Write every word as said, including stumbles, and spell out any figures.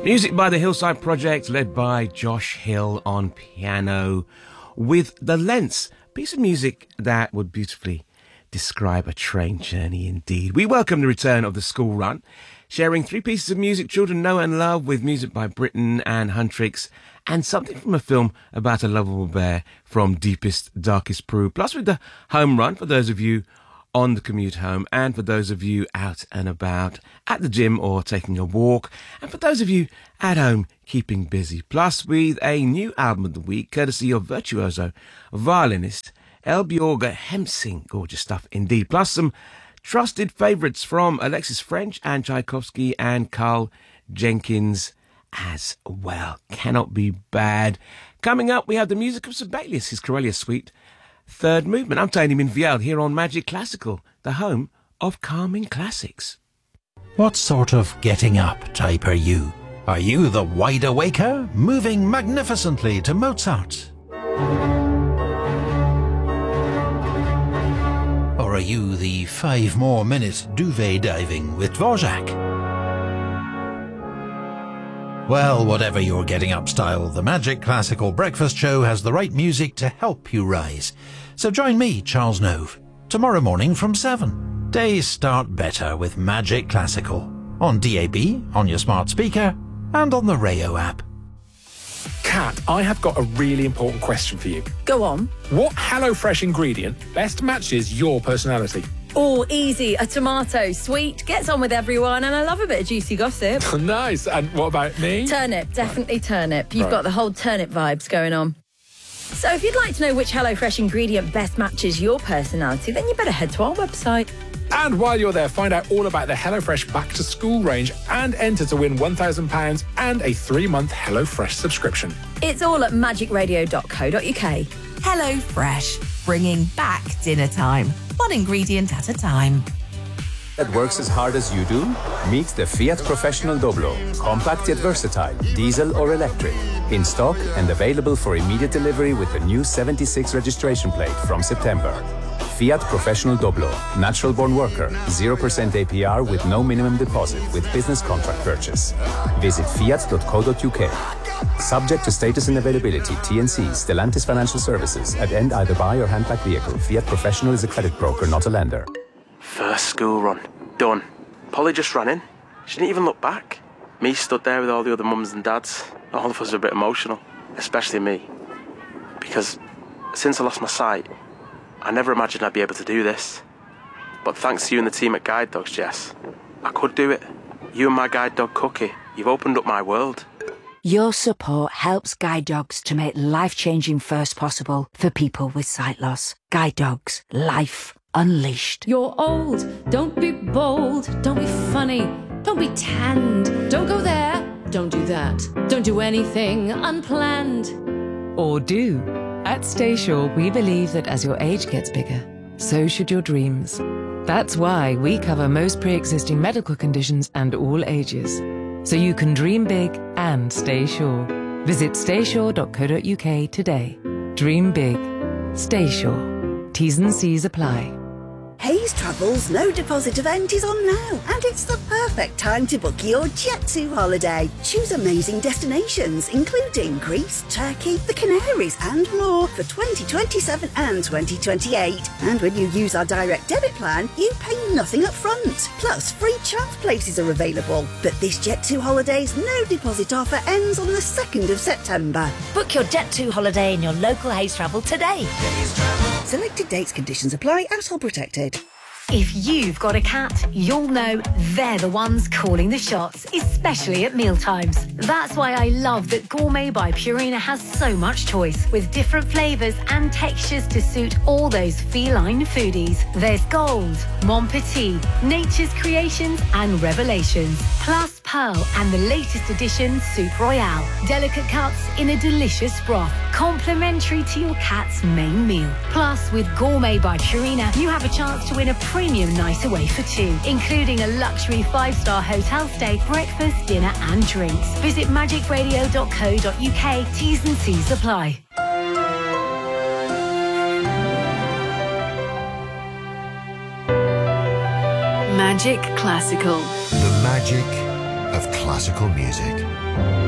Music by the Hillside Project, led by Josh Hill on piano, with The Lengths, a piece of music that would beautifully describe a train journey indeed. We welcome the return of the school run, sharing three pieces of music children know and love, with music by Britten and Huntrix, and something from a film about a lovable bear from Deepest, Darkest Peru, plus with the home run for those of you on the commute home, and for those of you out and about at the gym or taking a walk, and for those of you at home keeping busy, plus with a new album of the week courtesy of virtuoso violinist Elbjorga Hemsing. Gorgeous stuff indeed, plus some trusted favourites from Alexis French and Tchaikovsky and Carl Jenkins as well. Cannot be bad. Coming up, we have the music of Sibelius, his Corellia Suite Third Movement. I'm Tony Minfield here on Magic Classical, the home of calming classics. What sort of getting up type are you? Are you the wide awaker, moving magnificently to Mozart? Or are you the five more minute duvet diving with Dvorak? Well, whatever your getting up style, the Magic Classical Breakfast Show has the right music to help you rise. So join me, Charles Nove, tomorrow morning from seven. Days start better with Magic Classical. On D A B, on your smart speaker, and on the Rayo app. Kat, I have got a really important question for you. Go on. What HelloFresh ingredient best matches your personality? Oh, easy. A tomato. Sweet, gets on with everyone, and I love a bit of juicy gossip. Nice. And what about me? Turnip. Definitely turnip. You've Right. got the whole turnip vibes going on. So if you'd like to know which HelloFresh ingredient best matches your personality, then you better head to our website. And while you're there, find out all about the HelloFresh Back to School range and enter to win one thousand pounds and a three-month HelloFresh subscription. It's all at magic radio dot co dot uk. Hello Fresh, bringing back dinner time, one ingredient at a time. That works as hard as you do? Meet the Fiat Professional Doblo, compact yet versatile, diesel or electric, in stock and available for immediate delivery with the new seventy-six registration plate from September. Fiat Professional Doblo, natural-born worker, zero percent A P R with no minimum deposit with business contract purchase. Visit fiat dot co dot uk. Subject to status and availability, T N C, Stellantis Financial Services, at end either buy or handback vehicle. Fiat Professional is a credit broker, not a lender. First school run. Done. Polly just ran in. She didn't even look back. Me stood there with all the other mums and dads. All of us were a bit emotional, especially me. Because since I lost my sight, I never imagined I'd be able to do this. But thanks to you and the team at Guide Dogs, Jess, I could do it. You and my guide dog, Cookie, you've opened up my world. Your support helps Guide Dogs to make life-changing first possible for people with sight loss. Guide Dogs. Life unleashed. You're old. Don't be bold. Don't be funny. Don't be tanned. Don't go there. Don't do that. Don't do anything unplanned. Or do. At Staysure, we believe that as your age gets bigger, so should your dreams. That's why we cover most pre-existing medical conditions and all ages. So you can dream big and stay sure. Visit staysure dot co dot uk today. Dream big. Stay sure. T's and C's apply. Hayes Travel's no deposit event is on now, and it's the perfect time to book your Jet two holiday. Choose amazing destinations, including Greece, Turkey, the Canaries, and more for twenty twenty-seven and twenty twenty-eight. And when you use our direct debit plan, you pay nothing up front. Plus, free chance places are available. But this Jet two holiday's no deposit offer ends on the second of September. Book your Jet two holiday in your local Hayes Travel today. Selected dates, conditions apply, asshole protected. If you've got a cat, you'll know they're the ones calling the shots, especially at mealtimes. That's why I love that Gourmet by Purina has so much choice, with different flavours and textures to suit all those feline foodies. There's Gold, Mon Petit, Nature's Creations and Revelations, plus Pearl and the latest edition Soup Royale. Delicate cuts in a delicious broth, complimentary to your cat's main meal. Plus, with Gourmet by Purina, you have a chance to win a premium night away for two, including a luxury five-star hotel stay, breakfast, dinner and drinks. Visit magic radio dot co dot uk. T's and C's apply. Magic Classical. The magic of classic. classical music.